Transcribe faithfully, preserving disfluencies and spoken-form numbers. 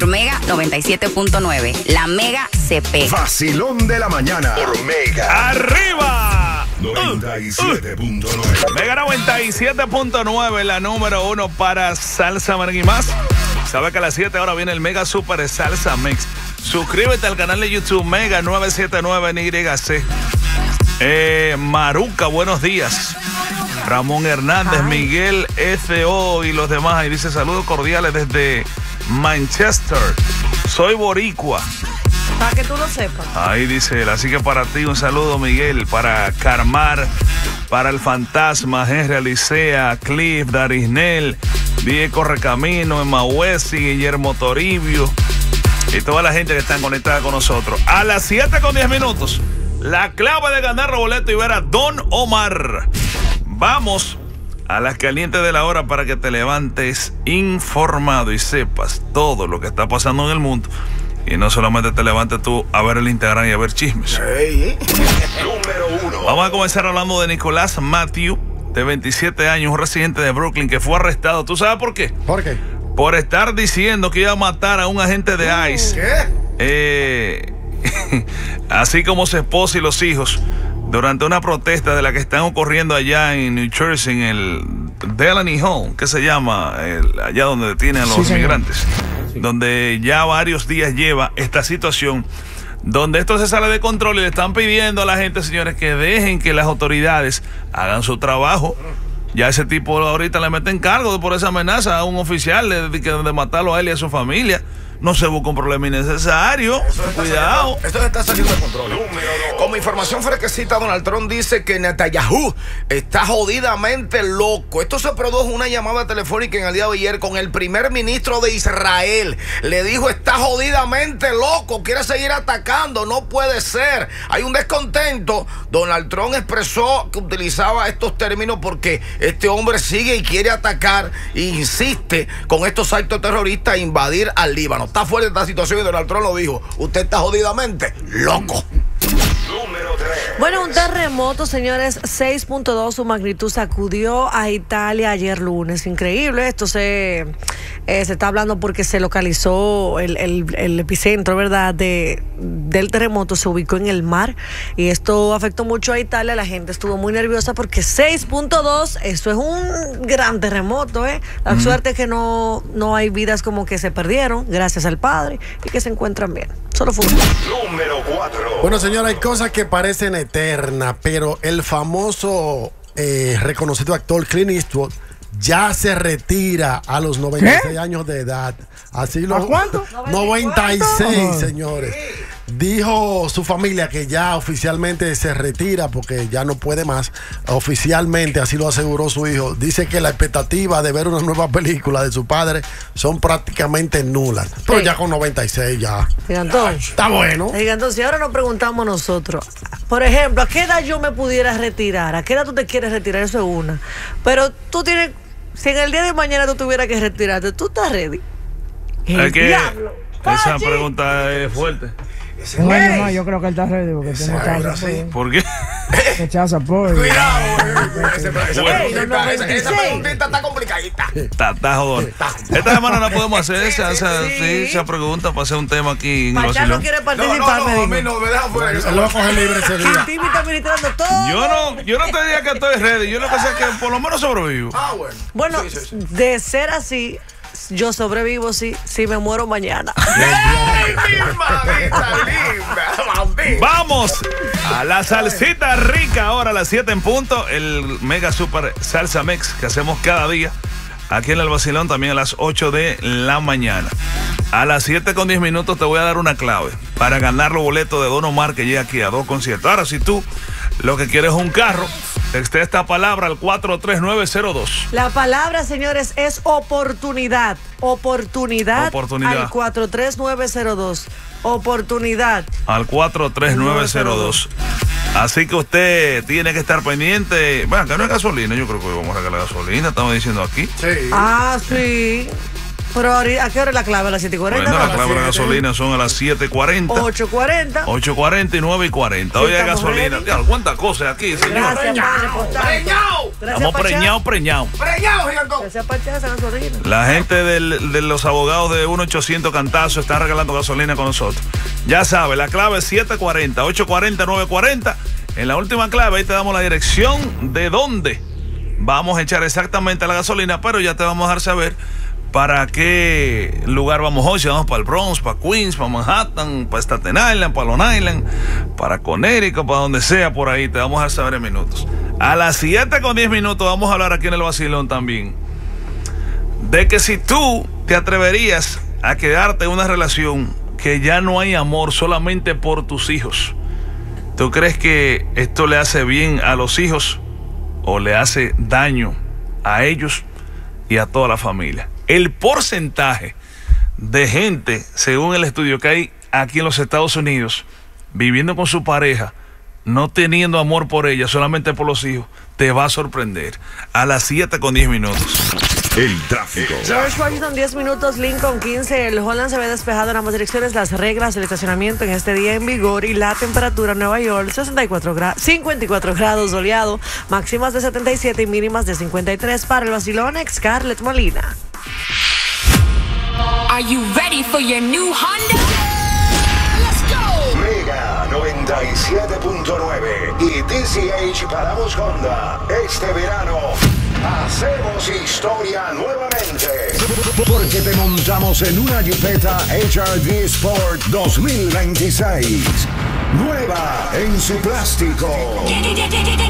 Mega noventa y siete punto nueve, la Mega se pega. Vacilón de la mañana por Mega. ¡Arriba! noventa y siete punto nueve. Mega noventa y siete punto nueve, la número uno para salsa, merengue y más. Sabe que a las siete ahora viene el Mega Super Salsa Mix. Suscríbete al canal de YouTube Mega novecientos setenta y nueve en Y C. Eh, Maruca, buenos días. Ramón Hernández, Ay. Miguel F O y los demás. Y dice saludos cordiales desde Manchester. Soy boricua. Para que tú lo sepas. Ahí dice él. Así que para ti un saludo, Miguel. Para Carmar, para el Fantasma, Henry Alicea, Cliff, Darisnel, Diego Correcamino, Emma Huesi, Guillermo Toribio y toda la gente que está conectada con nosotros. A las siete con diez minutos, la clave de ganar boleto y ver a Don Omar. Vamos a las calientes de la hora para que te levantes informado y sepas todo lo que está pasando en el mundo. Y no solamente te levantes tú a ver el Instagram y a ver chismes. Hey. Número uno. Vamos a comenzar hablando de Nicolás Matthew, de veintisiete años, un residente de Brooklyn que fue arrestado. ¿Tú sabes por qué? ¿Por qué? Por estar diciendo que iba a matar a un agente de ICE. ¿Qué? Eh, así como su esposa y los hijos, durante una protesta de la que están ocurriendo allá en New Jersey, en el Delaney Home, que se llama, el, allá donde detienen a los sí, inmigrantes, sí. Donde ya varios días lleva esta situación, donde esto se sale de control y le están pidiendo a la gente, señores, que dejen que las autoridades hagan su trabajo. Ya ese tipo ahorita le meten cargo por esa amenaza a un oficial de, de, de matarlo a él y a su familia. No se busca un problema innecesario. Cuidado. Esto se está saliendo de control. Como información fresquecita, Donald Trump dice que Netanyahu está jodidamente loco. Esto se produjo una llamada telefónica en el día de ayer con el primer ministro de Israel. Le dijo, está jodidamente loco, quiere seguir atacando, no puede ser. Hay un descontento. Donald Trump expresó que utilizaba estos términos porque este hombre sigue y quiere atacar e insiste con estos actos terroristas a invadir al Líbano. Está fuerte esta situación y Donald Trump lo dijo. Usted está jodidamente loco. Número tres. Bueno, un terremoto, señores, seis punto dos su magnitud sacudió a Italia ayer lunes. Increíble, esto se, eh, se está hablando porque se localizó el, el, el epicentro, ¿verdad?, de, del terremoto, se ubicó en el mar y esto afectó mucho a Italia. La gente estuvo muy nerviosa porque seis punto dos, eso es un gran terremoto, ¿eh? La mm. suerte es que no, no hay vidas como que se perdieron, gracias al Padre, y que se encuentran bien. Solo fue un... Número cuatro. Bueno, señora, hay cosas que parecen eternas, pero el famoso eh, reconocido actor Clint Eastwood ya se retira a los noventa y seis ¿Qué? Años de edad. Así lo, ¿A cuánto? noventa y seis, señores. Dijo su familia que ya oficialmente se retira porque ya no puede más. Oficialmente, así lo aseguró su hijo. Dice que la expectativa de ver una nueva película de su padre son prácticamente nulas. Pero sí, ya con noventa y seis ya. Gigantón. Está bueno. Gigantón, si ahora nos preguntamos nosotros, por ejemplo, ¿a qué edad yo me pudiera retirar? ¿A qué edad tú te quieres retirar? Eso es una. Pero tú tienes, si en el día de mañana tú tuvieras que retirarte, ¿tú estás ready? Es que diablo. Esa Pachi. Pregunta es fuerte. Un año más, yo creo que él está ready porque tiene casa. Sí. ¿Por qué? Rechaza apoyo. Cuidado. Esa preguntita está complicadita. Está, está jodón. Esta semana no podemos hacer esa, esa, sí, esa pregunta para hacer un tema aquí en Pachá no quiere participar. No, no, no, a mí no me deja fuera. Él lo va a coger libre ese día. Timmy está ministrando todo. Yo no, yo no te diría que estoy ready. Yo lo que sé es que por lo menos sobrevivo. Ah, bueno. Bueno, sí, sí, sí. De ser así, yo sobrevivo si, si me muero mañana. ¡Ay, mi mamita linda! Vamos a la salsita rica ahora a las siete en punto. El Mega Super Salsa Mix que hacemos cada día aquí en el Vacilón, también a las ocho de la mañana. A las siete con diez minutos te voy a dar una clave para ganar los boletos de Don Omar que llega aquí a dos conciertos. Ahora, si tú lo que quieres es un carro, texté esta palabra al cuatro tres nueve cero dos. La palabra, señores, es oportunidad. Oportunidad. Oportunidad. Al cuatro tres nueve cero dos. Oportunidad. Al cuatro tres nueve cero dos. Así que usted tiene que estar pendiente. Bueno, acá no hay gasolina. Yo creo que vamos a regalar gasolina. Estamos diciendo aquí. Sí. Ah, sí. Pero ¿a qué hora es la clave? ¿A las siete y cuarenta? Bueno, ¿no? la clave de gasolina son a las siete y cuarenta. ocho y cuarenta. ocho y cuarenta y nueve y cuarenta. Hoy hay gasolina. Diablo, ¿cuántas cosas aquí, señor? Gracias, padre, por estar. Estamos preñados, preñados. Preñados, gigantón. Gracias, Pachá, esa gasolina. La gente del, de los abogados de uno ochocientos Cantazo están regalando gasolina con nosotros. Ya sabes, la clave es siete cuatro cero, ocho cuatro cero, nueve cuatro cero. En la última clave ahí te damos la dirección de dónde vamos a echar exactamente la gasolina, pero ya te vamos a dejar saber para qué lugar vamos hoy. Si vamos para el Bronx, para Queens, para Manhattan, para Staten Island, para Long Island, para Connecticut, para donde sea por ahí, te vamos a dejar saber en minutos. A las siete con diez minutos vamos a hablar aquí en el Vacilón también de que si tú te atreverías a quedarte en una relación que ya no hay amor, solamente por tus hijos, ¿tú crees que esto le hace bien a los hijos o le hace daño a ellos y a toda la familia? El porcentaje de gente, según el estudio que hay aquí en los Estados Unidos, viviendo con su pareja, no teniendo amor por ella, solamente por los hijos, te va a sorprender. A las siete con diez minutos. El tráfico. George Washington, diez minutos, Lincoln, quince. El Holland se ve despejado en ambas direcciones. Las reglas del estacionamiento en este día en vigor. Y la temperatura en Nueva York, sesenta y cuatro grados, cincuenta y cuatro grados, soleado. Máximas de setenta y siete y mínimas de cincuenta y tres. Para el Vacilón, Scarlett Molina. Are you ready for your new Honda? Let's go. Mega noventa y siete punto nueve y D C H Paramos Honda. Este verano hacemos historia nuevamente, porque te montamos en una Jeepeta H R V Sport dos mil veintiséis. Nueva en su plástico.